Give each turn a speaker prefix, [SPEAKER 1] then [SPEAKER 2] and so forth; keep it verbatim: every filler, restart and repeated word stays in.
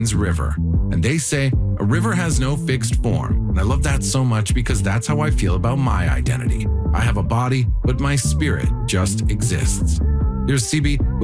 [SPEAKER 1] river. And they say a river has no fixed form. And I love that so much because that's how I feel about my identity. I have a body, but my spirit just exists. Here's C B